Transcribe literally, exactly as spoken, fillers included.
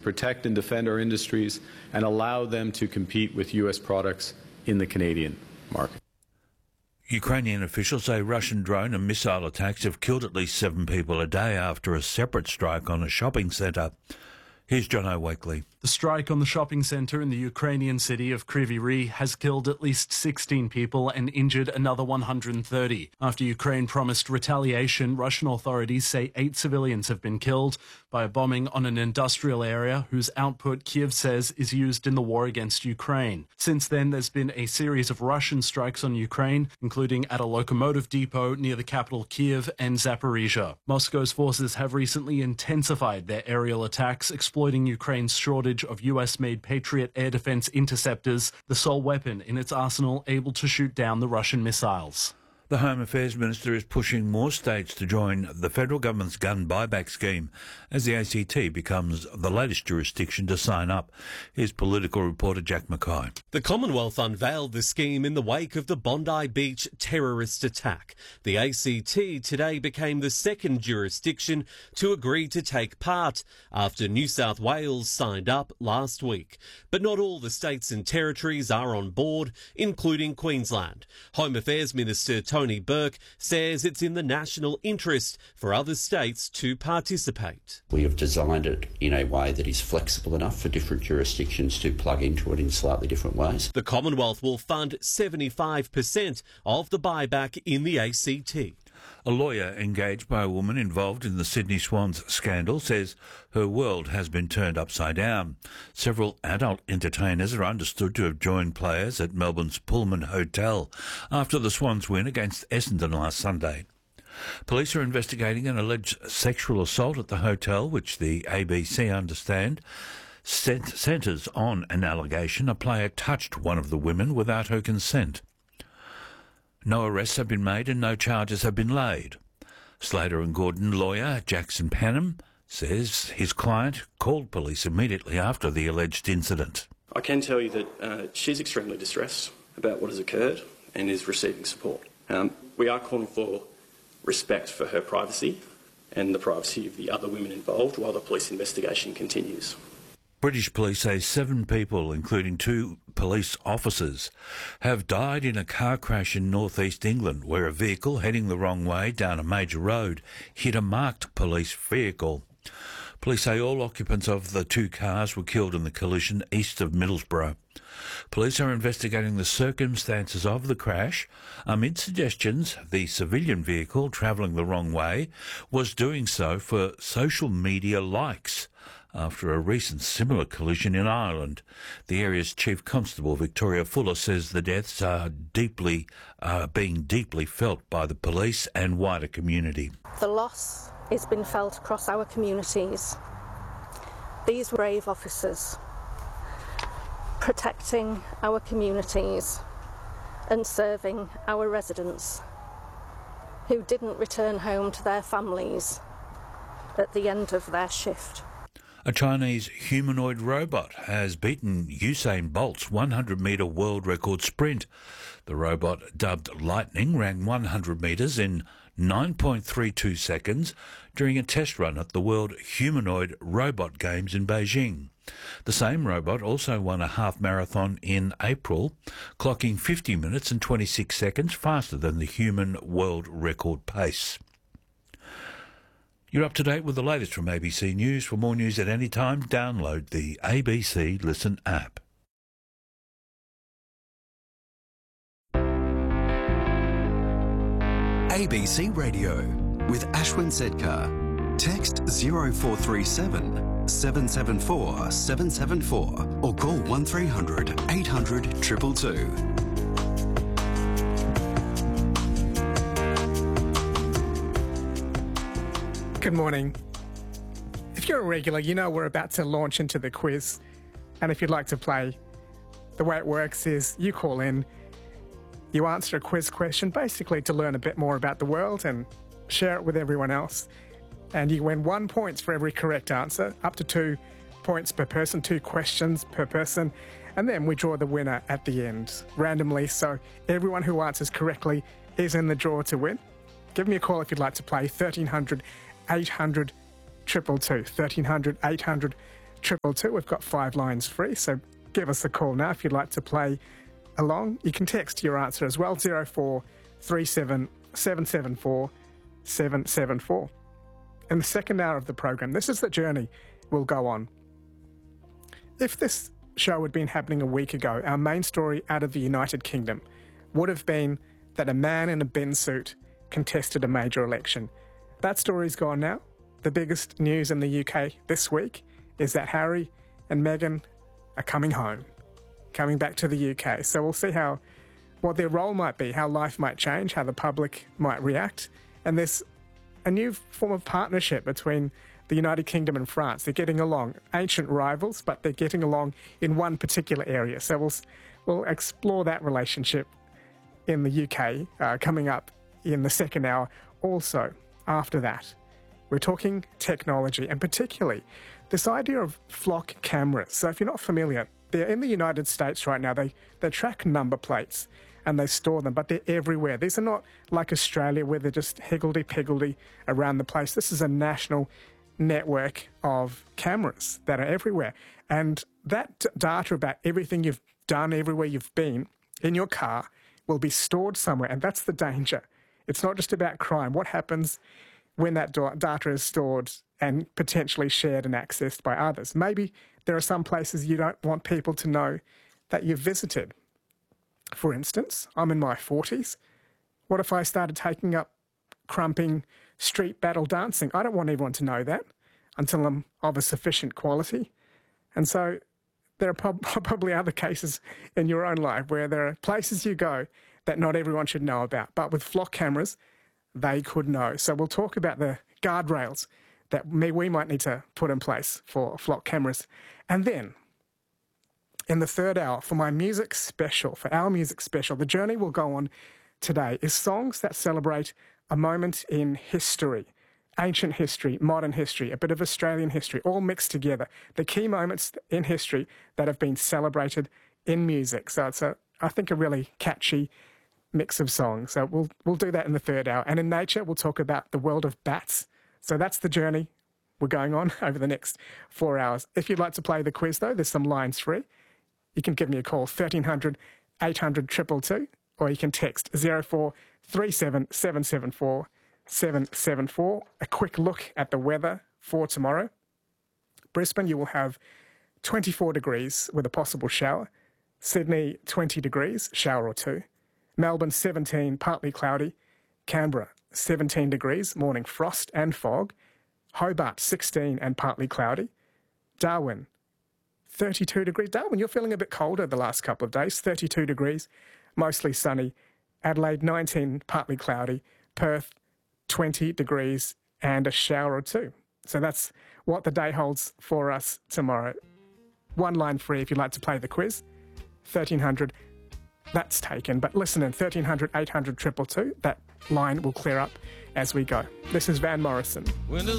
protect and defend our industries, and allow them to compete with U S products in the Canadian market. Ukrainian officials say Russian drone and missile attacks have killed at least seven people a day after a separate strike on a shopping centre. Here's John O'Wakely. The strike on the shopping centre in the Ukrainian city of Kryvyi Rih has killed at least sixteen people and injured another one hundred thirty. After Ukraine promised retaliation, Russian authorities say eight civilians have been killed by a bombing on an industrial area whose output Kiev says is used in the war against Ukraine. Since then, there's been a series of Russian strikes on Ukraine, including at a locomotive depot near the capital Kiev and Zaporizhia. Moscow's forces have recently intensified their aerial attacks, exploiting Ukraine's shortage of U S-made Patriot air defense interceptors, the sole weapon in its arsenal able to shoot down the Russian missiles. The Home Affairs Minister is pushing more states to join the federal government's gun buyback scheme as the A C T becomes the latest jurisdiction to sign up. Here's political reporter Jack Mackay. The Commonwealth unveiled the scheme in the wake of the Bondi Beach terrorist attack. The A C T today became the second jurisdiction to agree to take part after New South Wales signed up last week. But not all the states and territories are on board, including Queensland. Home Affairs Minister Tony Burke says it's in the national interest for other states to participate. We have designed it in a way that is flexible enough for different jurisdictions to plug into it in slightly different ways. The Commonwealth will fund seventy-five percent of the buyback in the A C T. A lawyer engaged by a woman involved in the Sydney Swans scandal says her world has been turned upside down. Several adult entertainers are understood to have joined players at Melbourne's Pullman Hotel after the Swans win against Essendon last Sunday. Police are investigating an alleged sexual assault at the hotel, which the A B C understand centres on an allegation a player touched one of the women without her consent. No arrests have been made and no charges have been laid. Slater and Gordon lawyer Jackson Panham says his client called police immediately after the alleged incident. I can tell you that uh, she's extremely distressed about what has occurred and is receiving support. Um, we are calling for respect for her privacy and the privacy of the other women involved while the police investigation continues. British police say seven people, including two police officers, have died in a car crash in northeast England where a vehicle heading the wrong way down a major road hit a marked police vehicle. Police say all occupants of the two cars were killed in the collision east of Middlesbrough. Police are investigating the circumstances of the crash amid suggestions the civilian vehicle travelling the wrong way was doing so for social media likes after a recent similar collision in Ireland. The area's Chief Constable, Victoria Fuller, says the deaths are deeply, are being deeply felt by the police and wider community. The loss has been felt across our communities. These brave officers protecting our communities and serving our residents who didn't return home to their families at the end of their shift. A Chinese humanoid robot has beaten Usain Bolt's one hundred metre world record sprint. The robot, dubbed Lightning, ran one hundred metres in nine point three two seconds during a test run at the World Humanoid Robot Games in Beijing. The same robot also won a half marathon in April, clocking fifty minutes and twenty-six seconds faster than the human world record pace. You're up to date with the latest from A B C News. For more news at any time, download the A B C Listen app. A B C Radio with Ashwin Sedkar. Text zero four three seven, seven seven four, seven seven four or call one three hundred, eight hundred, two two two. Good morning. If you're a regular, you know we're about to launch into the quiz. And if you'd like to play, the way it works is you call in, you answer a quiz question basically to learn a bit more about the world and share it with everyone else. And you win one point for every correct answer, up to two points per person, two questions per person. And then we draw the winner at the end, randomly. So everyone who answers correctly is in the draw to win. Give me a call if you'd like to play, thirteen hundred, eight hundred, two two two, thirteen hundred, eight hundred, triple two. We've got five lines free, so give us a call now if you'd like to play along. You can text your answer as well, zero four three seven seven seven four seven seven four. In the second hour of the program, this is the journey we'll go on. If this show had been happening a week ago, our main story out of the United Kingdom would have been that a man in a bin suit contested a major election. That story's gone now. The biggest news in the U K this week is that Harry and Meghan are coming home, coming back to the U K. So we'll see how what their role might be, how life might change, how the public might react. And there's a new form of partnership between the United Kingdom and France. They're getting along, ancient rivals, but they're getting along in one particular area. So we'll, we'll explore that relationship in the U K uh, coming up in the second hour. Also, after that, we're talking technology, and particularly this idea of flock cameras. So if you're not familiar, they're in the United States right now. They, they track number plates and they store them, but they're everywhere. These are not like Australia where they're just higgledy-piggledy around the place. This is a national network of cameras that are everywhere. And that d- data about everything you've done, everywhere you've been in your car will be stored somewhere, and that's the danger. It's not just about crime. What happens when that do- data is stored and potentially shared and accessed by others? Maybe there are some places you don't want people to know that you've visited. For instance, I'm in my forties. What if I started taking up crumping street battle dancing? I don't want everyone to know that until I'm of a sufficient quality. And so there are prob- probably other cases in your own life where there are places you go that not everyone should know about. But with flock cameras, they could know. So we'll talk about the guardrails that may, we might need to put in place for flock cameras. And then, in the third hour, for my music special, for our music special, the journey we'll go on today is songs that celebrate a moment in history, ancient history, modern history, a bit of Australian history, all mixed together. The key moments in history that have been celebrated in music. So it's, a, I think, a really catchy mix of songs. So we'll we'll do that in the third hour. And in nature, we'll talk about the world of bats. So that's the journey we're going on over the next four hours. If you'd like to play the quiz, though, there's some lines free. You can give me a call, thirteen hundred eight hundred two two two, or you can text zero four three seven seven seven four seven seven four. A quick look at the weather for tomorrow. Brisbane, you will have twenty-four degrees with a possible shower. Sydney, twenty degrees, shower or two. Melbourne, seventeen, partly cloudy. Canberra, seventeen degrees, morning frost and fog. Hobart, sixteen and partly cloudy. Darwin, thirty-two degrees. Darwin, you're feeling a bit colder the last couple of days. thirty-two degrees, mostly sunny. Adelaide, nineteen, partly cloudy. Perth, twenty degrees and a shower or two. So that's what the day holds for us tomorrow. One line free if you'd like to play the quiz. thirteen hundred, that's taken. But listen in, thirteen hundred eight hundred two two two. That line will clear up as we go. This is Van Morrison.